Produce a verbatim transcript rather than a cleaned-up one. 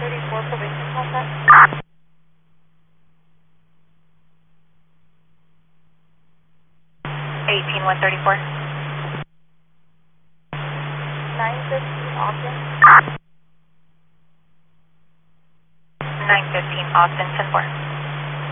thirty-four, probation contact. eighteen, one thirty-four. nine fifteen, Austin. nine fifteen, Austin, ten four.